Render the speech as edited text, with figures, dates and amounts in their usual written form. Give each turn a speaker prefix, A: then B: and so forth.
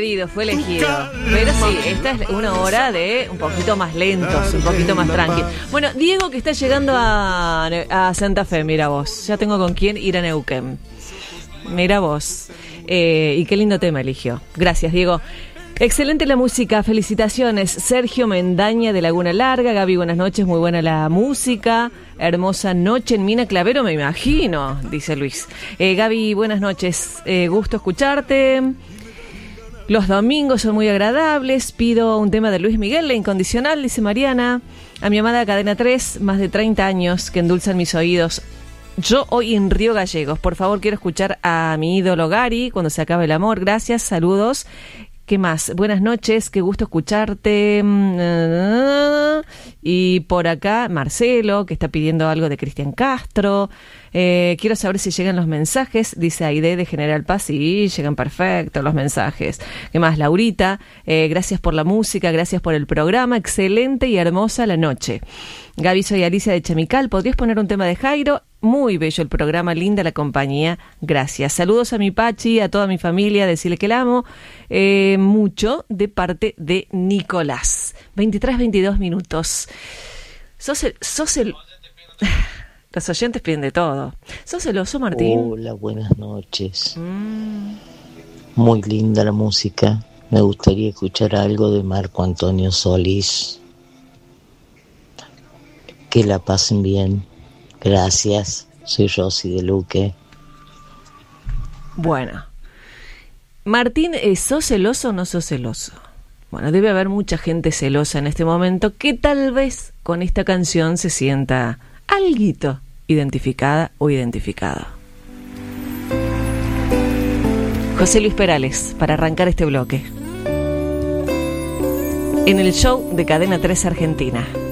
A: elegido, fue elegido. Pero sí, esta es una hora de un poquito más lentos, un poquito más tranqui. Bueno, Diego que está llegando a Santa Fe, mira vos. Ya tengo con quién ir a Neuquén. Mira vos. Y qué lindo tema eligió. Gracias, Diego. Excelente la música, felicitaciones. Sergio Mendaña de Laguna Larga. Gaby, buenas noches, muy buena la música. Hermosa noche en Mina Clavero, me imagino, dice Luis. Gaby, buenas noches, gusto escucharte. Los domingos son muy agradables. Pido un tema de Luis Miguel, La Incondicional, dice Mariana. A mi amada Cadena 3, más de 30 años que endulzan mis oídos. Yo hoy en Río Gallegos. Por favor, quiero escuchar a mi ídolo Gary, Cuando se acabe el amor. Gracias, saludos. ¿Qué más? Buenas noches, qué gusto escucharte. Y por acá, Marcelo, que está pidiendo algo de Cristian Castro. Quiero saber si llegan los mensajes, dice Aide de General Paz. Sí, llegan perfectos los mensajes. ¿Qué más? Laurita, gracias por la música, gracias por el programa. Excelente y hermosa la noche. Gaby, soy Alicia de Chemical. ¿Podrías poner un tema de Jairo? Muy bello el programa, linda la compañía. Gracias. Saludos a mi Pachi, a toda mi familia, decirle que la amo mucho de parte de Nicolás. 23-22 minutos. Sos el... Los oyentes piden de todo. ¿Sos celoso, Martín?
B: Hola, buenas noches. Muy linda la música. Me gustaría escuchar algo de Marco Antonio Solís. Que la pasen bien. Gracias. Soy Rosy de Luque.
A: Bueno. Martín, ¿sos celoso o no sos celoso? Bueno, debe haber mucha gente celosa en este momento que tal vez con esta canción se sienta alguito identificada o identificado. José Luis Perales, para arrancar este bloque. En el show de Cadena 3 Argentina.